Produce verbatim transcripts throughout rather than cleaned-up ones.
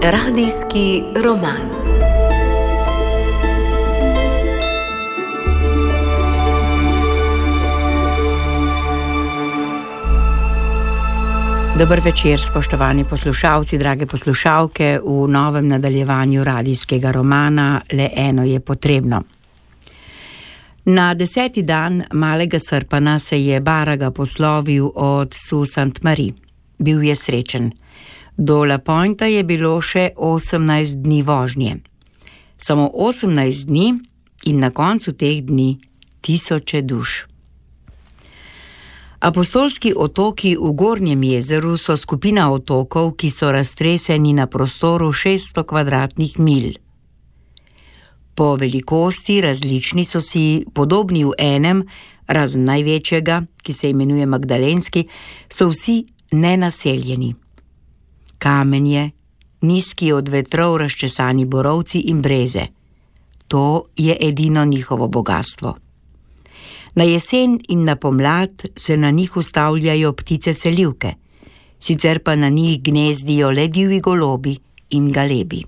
Radijski roman. Dober večer, spoštovani poslušalci, drage poslušalke, v novem nadaljevanju radijskega romana Le eno je potrebno. Na deseti dan malega srpana se je Baraga poslovil od Sault Ste. Marie. Bil je srečen. Do La Pointa je bilo še osemnajst dni vožnje. Samo osemnajst dni in na koncu teh dni tisoče duš. Apostolski otoki v Gornjem jezeru so skupina otokov, ki so raztreseni na prostoru šeststo kvadratnih milj. Po velikosti različni so si podobni v enem, razen največjega, ki se imenuje Magdalenski, so vsi nenaseljeni. Kamenje, nizki od vetrov razčesani borovci in breze. To je edino njihovo bogastvo. Na jesen in na pomlad se na njih ustavljajo ptice selivke, sicer pa na njih gnezdijo le divji golobi in galebi.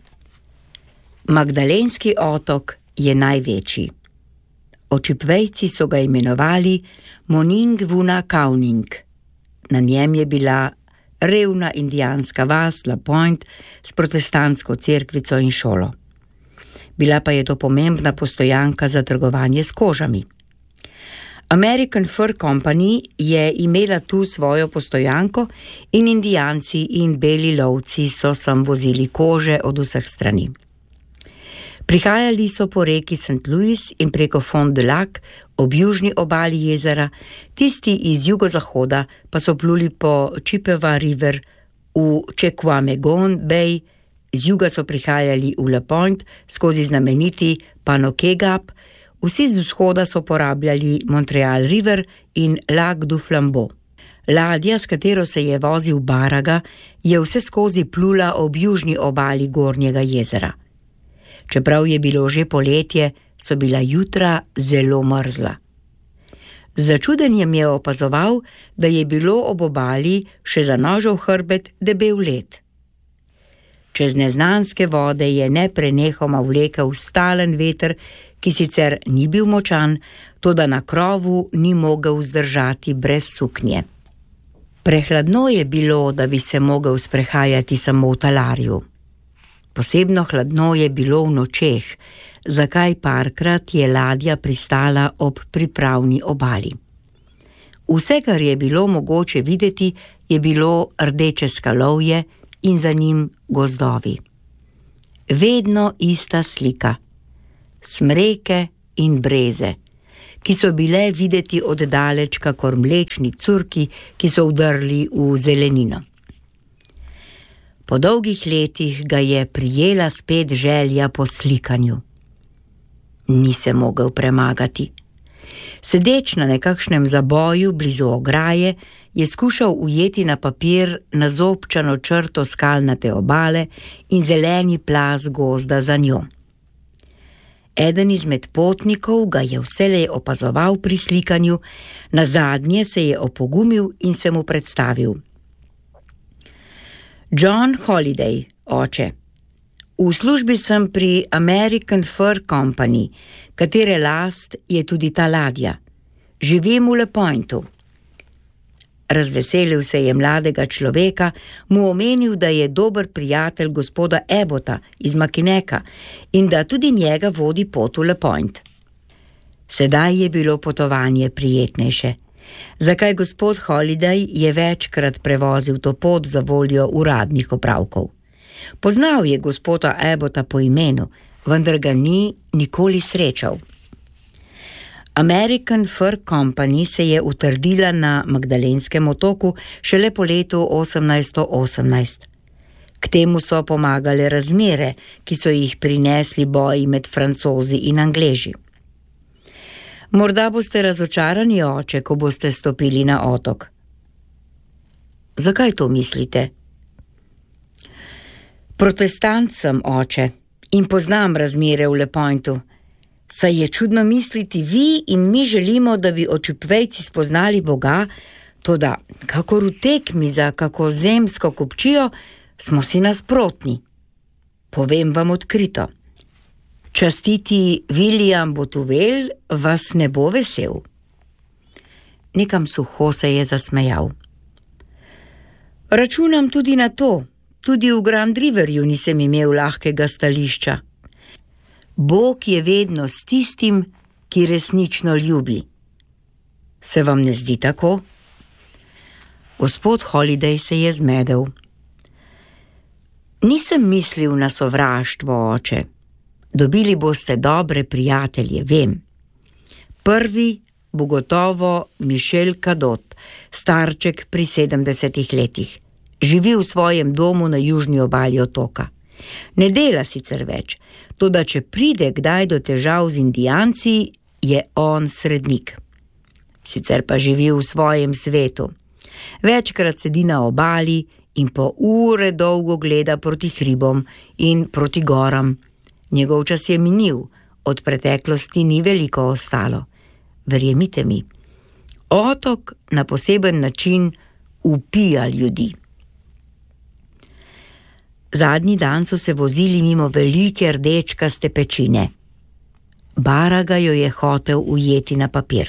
Magdalenski otok je največji. Očipvejci so ga imenovali Moning Vuna Kauning. Na njem je bila revna indijanska vas La Point s protestantsko cerkvico in šolo. Bila pa je to pomembna postojanka za trgovanje s kožami. American Fur Company je imela tu svojo postojanko in indijanci in beli lovci so sem vozili kože od vseh strani. Prihajali so po reki Saint Louis in preko Fond du Lac ob južni obali jezera, tisti iz jugozahoda pa so pluli po Chippewa River v Chequamegon Bay, z juga so prihajali v La Point skozi znameniti Panokegap, vsi z vzhoda so porabljali Montreal River in Lac du Flambeau. Ladja, s katero se je vozil Baraga, je vse skozi plula ob južni obali Gornjega jezera. Čeprav je bilo že poletje, so bila jutra zelo mrzla. Z začudenjem je opazoval, da je bilo ob obali še za nožev hrbet debel led. Čez neznanske vode je neprenehoma vlekel stalen veter, ki sicer ni bil močan, toda na krovu ni mogel zdržati brez suknje. Prehladno je bilo, da bi se mogel sprehajati samo v talarju. Posebno hladno je bilo v nočeh, zakaj parkrat je ladja pristala ob pripravni obali. Vse, kar je bilo mogoče videti, je bilo rdeče skalovje in za njim gozdovi. Vedno ista slika. Smreke in breze, ki so bile videti oddaleč kakor mlečni curki, ki so vdrli v zelenino. Po dolgih letih ga je prijela spet želja po slikanju. Ni se mogel premagati. Sedeč na nekakšnem zaboju blizu ograje, je skušal ujeti na papir nazobčano črto skalnate obale in zeleni plaz gozda za njo. Eden izmed potnikov ga je vselej opazoval pri slikanju, nazadnje se je opogumil in se mu predstavil. John Holiday, oče. V službi sem pri American Fur Company, katere last je tudi ta ladja. Živim v La Pointu. Razveselil se je mladega človeka, mu omenil, da je dober prijatelj gospoda Abbotta iz Makineka in da tudi njega vodi pot v La Point. Sedaj je bilo potovanje prijetnejše. Zakaj gospod Holiday je večkrat prevozil to pot za voljo uradnih opravkov. Poznal je gospoda Abbotta po imenu, vendar ga ni nikoli srečal. American Fur Company se je utrdila na Magdalenskem otoku šele po letu osemnajststo osemnajst. K temu so pomagale razmere, ki so jih prinesli boji med Francozi in Angleži. Morda boste razočarani, oče, ko boste stopili na otok. Zakaj to mislite? Protestant sem, oče, in poznam razmere v La Pointu. Saj je čudno misliti, vi in mi želimo, da bi očipvejci spoznali Boga, toda kakor v tekmi za kako zemsko kupčijo, smo si nasprotni. povem vam odkrito. Častiti William Botuvel vas ne bo vesel. Nekam suho se je zasmejal. Računam tudi na to, tudi v Grand Riverju nisem imel lahkega stališča. Bog je vedno s tistim, ki resnično ljubi. Se vam ne zdi tako? Gospod Holiday se je zmedel. Nisem mislil na sovraštvo, oče. Dobili boste dobre prijatelje, vem. Prvi bo gotovo Michel Cadot, starček pri sedemdesetih letih. Živi v svojem domu na južni obali otoka. Ne dela sicer več, toda če pride kdaj do težav z Indijanci, je on srednik. Sicer pa živi v svojem svetu. Večkrat sedi na obali in po ure dolgo gleda proti hribom in proti goram. Njegov čas je minil, od preteklosti ni veliko ostalo. Verjemite mi, otok na poseben način upija ljudi. Zadnji dan so se vozili mimo velike rdečkaste pečine. Baraga jo je hotel ujeti na papir.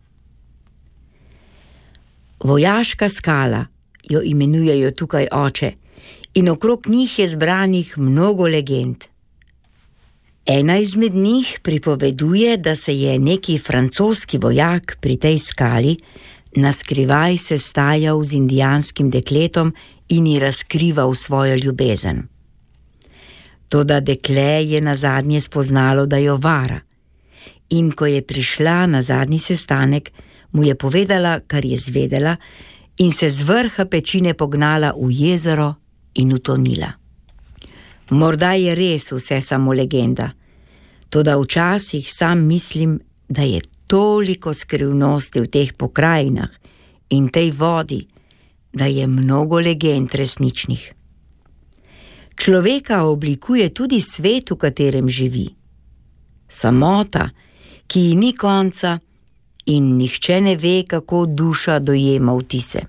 Vojaška skala jo imenujejo tukaj, oče, in okrog njih je zbranih mnogo legend. Ena izmed njih pripoveduje, da se je neki francoski vojak pri tej skali naskrivaj sestajal z indijanskim dekletom in ji razkrival svojo ljubezen. Toda dekle je nazadnje spoznalo, da jo vara, in ko je prišla na zadnji sestanek, mu je povedala, kar je zvedela, in se z vrha pečine pognala v jezero in utonila. Morda je res vse samo legenda, toda včasih sam mislim, da je toliko skrivnosti v teh pokrajinah in tej vodi, da je mnogo legend resničnih. Človeka oblikuje tudi svet, v katerem živi. Samota, ki ji ni konca in nihče ne ve, kako duša dojema vtise.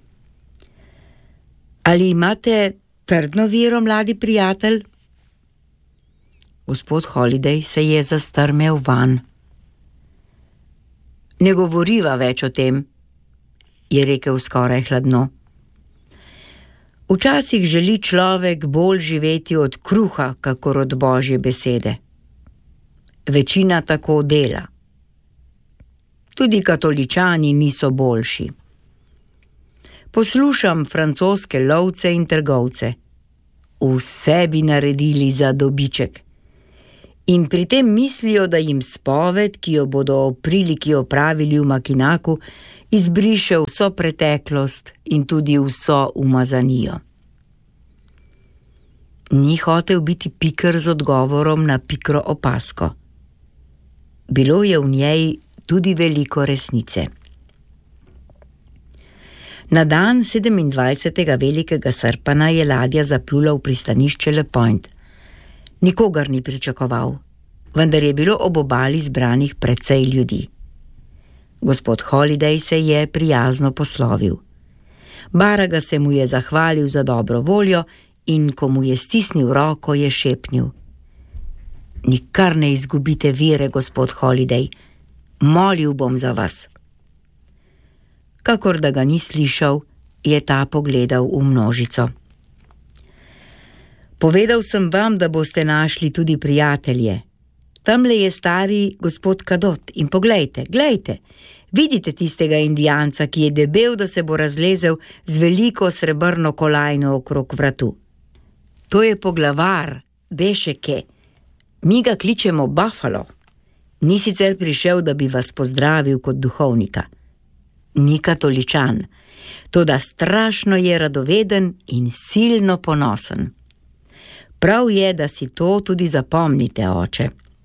Ali imate trdno vero, mladi prijatelj? Gospod Holiday se je zastrmel van. Ne govoriva več o tem, je rekel skoraj hladno. Včasih želi človek bolj živeti od kruha, kakor od Božje besede. Večina tako dela. Tudi katoličani niso boljši. Poslušam francoske lovce in trgovce. Vse bi naredili za dobiček. In pri tem mislijo, da jim spoved, ki jo bodo o priliki opravili v Makinaku, izbriše vso preteklost in tudi vso umazanijo. Ni hotel biti piker z odgovorom na pikro opasko. Bilo je v njej tudi veliko resnice. Na dan sedemindvajsetega velikega srpana je ladja zaplula v pristanišče Le Point. Nikogar ni pričakoval, vendar je bilo ob obali zbranih precej ljudi. Gospod Holiday se je prijazno poslovil. Baraga se mu je zahvalil za dobro voljo in ko mu je stisnil roko, je šepnil: Nikar ne izgubite vere, gospod Holiday, molil bom za vas. Kakor da ga ni slišal, je ta pogledal v množico. Povedal sem vam, da boste našli tudi prijatelje. Tamle je stari gospod Cadot in poglejte, glejte, vidite tistega Indijanca, ki je debel, da se bo razlezel z veliko srebrno kolajno okrog vratu. To je poglavar, Bešeke. Mi ga kličemo Buffalo. Ni sicer prišel, da bi vas pozdravil kot duhovnika. Ni katoličan, toda strašno je radoveden in silno ponosen. Prav je, da si to tudi zapomnite, oče.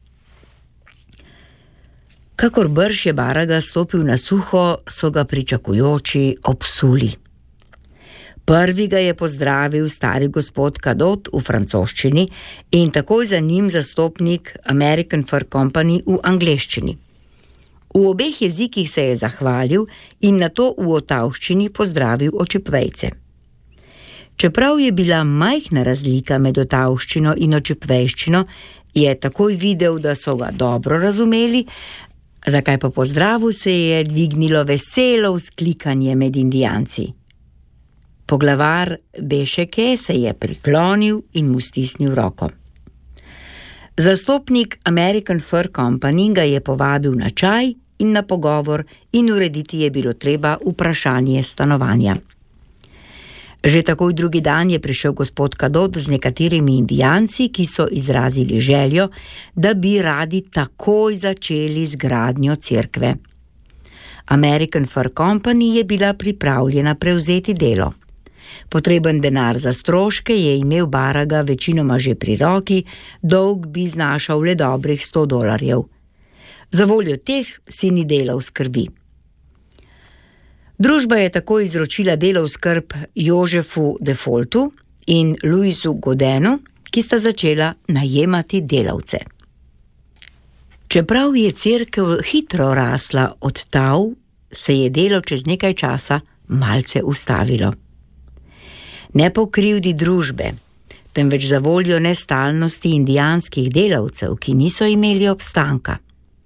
Kakor brž je Baraga stopil na suho, so ga pričakujoči obsuli. Prvi ga je pozdravil stari gospod Cadot v francoščini in takoj za njim zastopnik American Fur Company v angleščini. V obeh jezikih se je zahvalil in nato v otavščini pozdravil očepvejce. Čeprav je bila majhna razlika med otavščino in očepvejščino, je takoj videl, da so ga dobro razumeli, zakaj pa po zdravu se je dvignilo veselo vzklikanje med Indijanci. Poglavar Bešeke se je priklonil in mu stisnil roko. Zastopnik American Fur Company ga je povabil na čaj in na pogovor in urediti je bilo treba vprašanje stanovanja. Že takoj drugi dan je prišel gospod Kadot z nekaterimi Indijanci, ki so izrazili željo, da bi radi takoj začeli z gradnjo cerkve. American Fur Company je bila pripravljena prevzeti delo. Potreben denar za stroške je imel Baraga večinoma že pri roki, dolg bi znašal le dobrih sto dolarjev. Za voljo teh si ni delal skrbi. Družba je tako izročila delo v skrb Jožefu Defoltu in Louisu Godenu, ki sta začela najemati delavce. Čeprav je cerkev hitro rasla od tav, se je delo čez nekaj časa malce ustavilo. Ne po krivdi družbe, temveč za voljo nestalnosti indijanskih delavcev, ki niso imeli obstanka.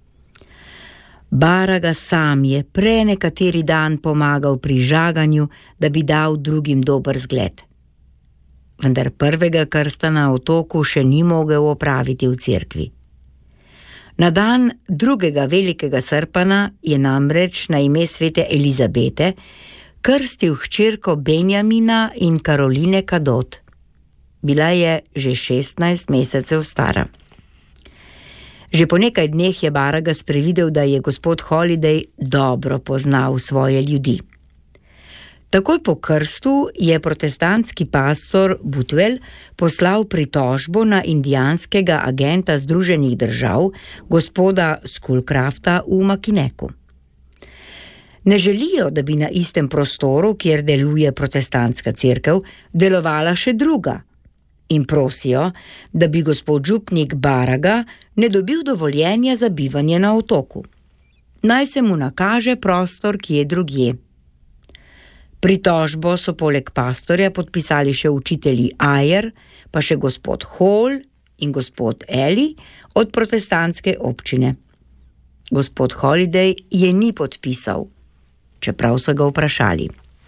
Baraga sam je prenekateri dan pomagal pri žaganju, da bi dal drugim dober zgled. Vendar prvega krsta na otoku še ni mogel opraviti v cerkvi. Na dan drugega velikega srpana je namreč na ime svete Elizabete krstil hčerko Benjamina in Karoline Kadot. Bila je že šestnajst mesecev stara. Že po nekaj dneh je Baraga sprevidel, da je gospod Holiday dobro poznal svoje ljudi. Takoj po krstu je protestantski pastor Butwell poslal pritožbo na indijanskega agenta Združenih držav, gospoda Schoolcrafta v Makineku. Ne želijo, da bi na istem prostoru, kjer deluje protestantska cerkev, delovala še druga, in prosijo, da bi gospod župnik Baraga ne dobil dovoljenja za bivanje na otoku. Naj se mu nakaže prostor, ki je drugje. Pritožbo so poleg pastorja podpisali še učitelji Ayer, pa še gospod Hall in gospod Eli od protestantske občine. Gospod Holiday je ni podpisal, čeprav so ga vprašali.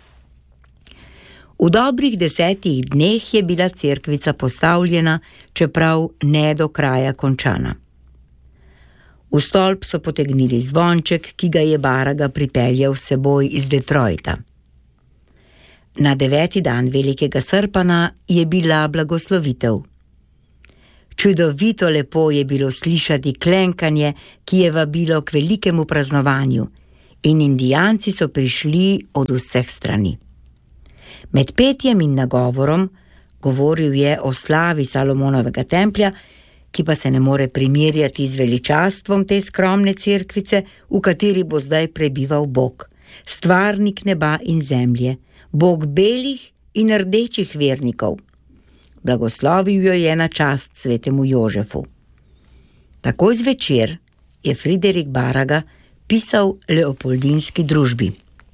V dobrih desetih dneh je bila cerkvica postavljena, čeprav ne do kraja končana. V stolp so potegnili zvonček, ki ga je Baraga pripeljal s seboj iz Detroita. Na deveti dan velikega srpana je bila blagoslovitev. Čudovito lepo je bilo slišati klenkanje, ki je vabilo k velikemu praznovanju, in Indijanci so prišli od vseh strani. Med petjem in nagovorom govoril je o slavi Salomonovega templja, ki pa se ne more primerjati z veličastvom te skromne cerkvice, v kateri bo zdaj prebival Bog, stvarnik neba in zemlje, Bog belih in rdečih vernikov. Blagoslovil jo je na čast svetemu Jožefu. Takoj zvečer je Friderik Baraga pisal Leopoldinski družbi.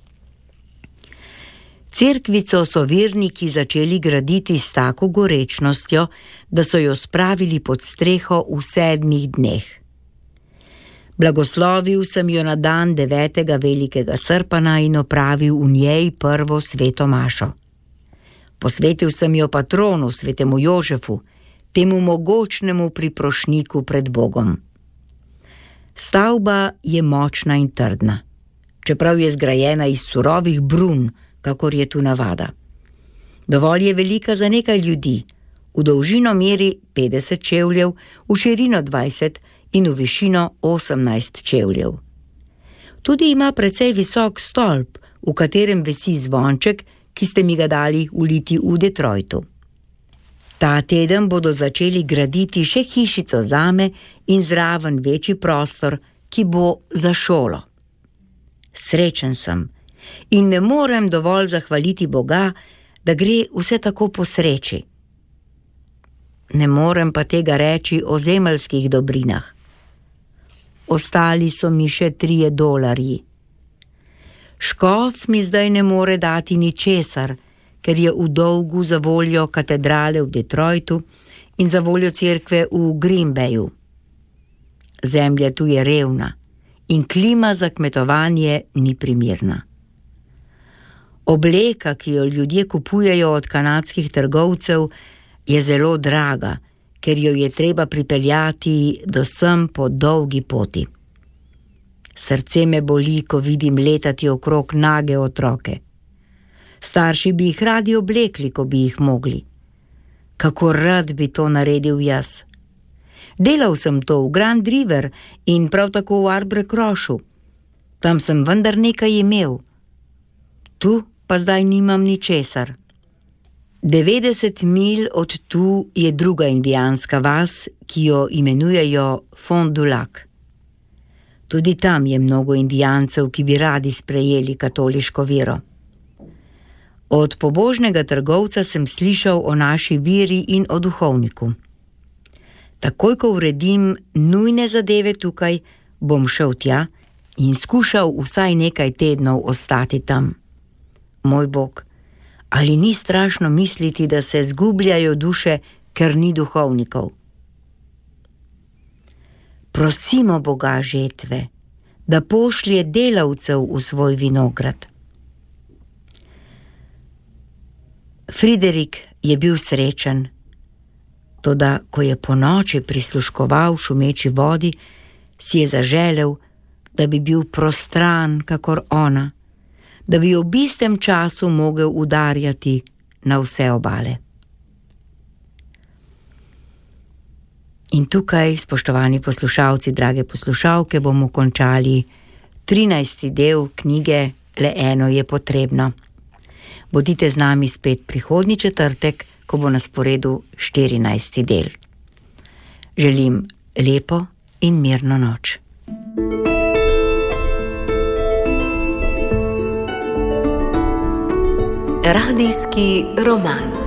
Cerkvico so verniki začeli graditi s tako gorečnostjo, da so jo spravili pod streho v sedmih dneh. Blagoslovil sem jo na dan devetega velikega srpana in opravil v njej prvo sveto mašo. Posvetil sem jo patronu, svetemu Jožefu, temu mogočnemu priprošniku pred Bogom. Stavba je močna in trdna, čeprav je zgrajena iz surovih brun, kakor je tu navada. Dovolj je velika za nekaj ljudi, v dolžino meri petdeset čevljev, v širino dvajset in v višino osemnajst čevljev. Tudi ima precej visok stolp, v katerem visi zvonček, ki ste mi ga dali uliti v Detroitu. Ta teden bodo začeli graditi še hišico zame in zraven večji prostor, ki bo za šolo. Srečen sem in ne morem dovolj zahvaliti Boga, da gre vse tako po sreči. Ne morem pa tega reči o zemeljskih dobrinah. Ostali so mi še trije dolarji. Škof mi zdaj ne more dati ničesar, ker je v dolgu za voljo katedrale v Detroitu in za voljo cerkve v Green Bayu. Zemlja tu je revna in klima za kmetovanje ni primerna. Obleka, ki jo ljudje kupujejo od kanadskih trgovcev, je zelo draga, ker jo je treba pripeljati do sem po dolgi poti. Srce me boli, ko vidim letati okrog nage otroke. Starši bi jih radi oblekli, ko bi jih mogli. Kako rad bi to naredil jaz. Delal sem to v Grand River in prav tako v Arbrecroshu. Tam sem vendar nekaj imel. Tu pa zdaj nimam ničesar. devetdeset milj od tu je druga indijanska vas, ki jo imenujejo Fond du Lac. Tudi tam je mnogo indijancev, ki bi radi sprejeli katoliško vero. Od pobožnega trgovca sem slišal o naši veri in o duhovniku. Takoj, ko uredim nujne zadeve tukaj, bom šel tja in skušal vsaj nekaj tednov ostati tam. Moj Bog, ali ni strašno misliti, da se zgubljajo duše, ker ni duhovnikov? Prosimo Boga žetve, da pošlje delavcev v svoj vinograd. Friderik je bil srečen, toda ko je ponoči prisluškoval šumeči vodi, si je zaželel, da bi bil prostran kakor ona, da bi ob istem času mogel udarjati na vse obale. In tukaj, spoštovani poslušalci, drage poslušalke, bomo končali trinajsti del knjige Le eno je potrebno. Bodite z nami spet prihodnji četrtek, ko bo na sporedu štirinajsti del. Želim lepo in mirno noč. Radijski roman.